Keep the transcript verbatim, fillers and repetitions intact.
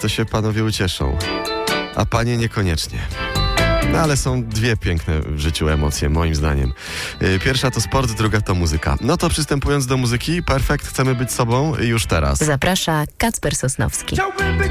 to się panowie ucieszą, a panie niekoniecznie. No ale są dwie piękne w życiu emocje, moim zdaniem. Pierwsza to sport, druga to muzyka. No to przystępując do muzyki, perfekt, chcemy być sobą już teraz. Zaprasza Kacper Sosnowski. Chciałbym być